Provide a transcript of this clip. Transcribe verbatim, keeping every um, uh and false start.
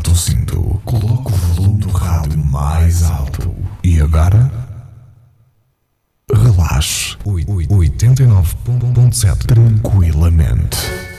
Aperta o cinto, coloca o volume do rádio mais alto e agora relaxe. oitenta e nove ponto sete tranquilamente.